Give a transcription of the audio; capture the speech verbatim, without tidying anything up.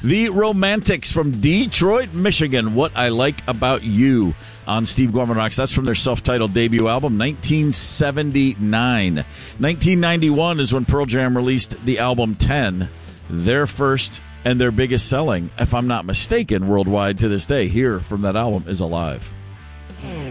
The Romantics from Detroit, Michigan. What I Like About You on Steve Gorman Rocks. That's from their self-titled debut album, nineteen seventy-nine. nineteen ninety-one is when Pearl Jam released the album ten, their first and their biggest selling, if I'm not mistaken, worldwide to this day. Here from that album is Alive.